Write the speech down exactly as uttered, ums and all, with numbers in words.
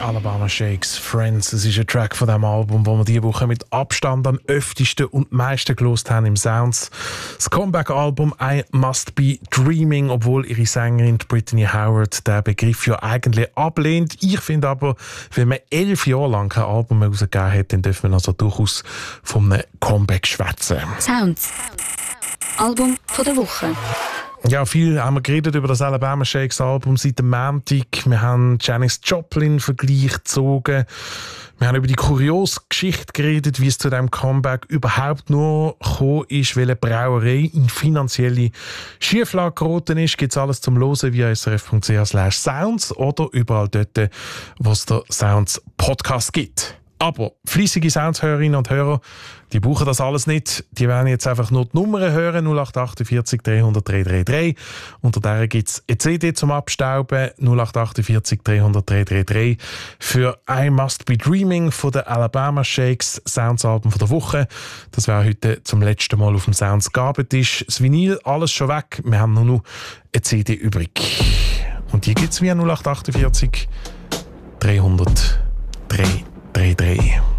Alabama Shakes, Friends. Es ist ein Track von diesem Album, das wir diese Woche mit Abstand am öftesten und meisten gelost haben im Sounds. Das Comeback-Album I Must Be Dreaming, obwohl ihre Sängerin Brittany Howard den Begriff ja eigentlich ablehnt. Ich finde aber, wenn man elf Jahre lang kein Album mehr rausgegeben hat, dann dürfen wir also durchaus von einem Comeback schwätzen. Sounds. Album von der Woche. Ja, viel haben wir geredet über das Alabama Shakes Album seit dem Montag. Wir haben Janis Joplin-Vergleich gezogen. Wir haben über die kuriose Geschichte geredet, wie es zu diesem Comeback überhaupt nur gekommen ist, welche Brauerei in finanzielle Schieflage geraten ist. Gibt es alles zum Hören via s r f punkt c h slash sounds oder überall dort, wo es der Sounds Podcast gibt. Aber fleissige Sounds-Hörerinnen und Hörer, die brauchen das alles nicht. Die werden jetzt einfach nur die Nummern hören, null acht vier acht dreihundert dreihundertdreiunddreißig. Unter der gibt es eine C D zum Abstauben, null acht vier acht dreihundert dreihundertdreiunddreißig. Für I Must Be Dreaming von den Alabama Shakes, Sounds-Album von der Woche. Das wäre heute zum letzten Mal auf dem Sounds-Gabentisch. Das Vinyl, alles schon weg. Wir haben nur noch eine C D übrig. Und die gibt es via null acht vier acht dreihundert dreihundertdreiunddreißig. drei drei